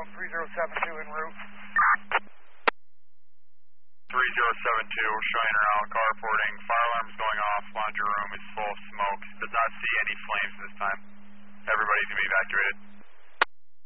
Chrome 3072 en route. 3072, showing around, car reporting, fire alarm's going off, laundry room is full of smoke, does not see any flames this time. Everybody's going to be evacuated.